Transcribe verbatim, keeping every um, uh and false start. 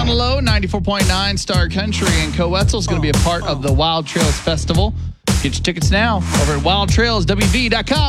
on the low, ninety-four point nine Star Country, and Coetzel is going to be a part of the Wild Trails Festival. Get your tickets now over at wild trails w v dot com.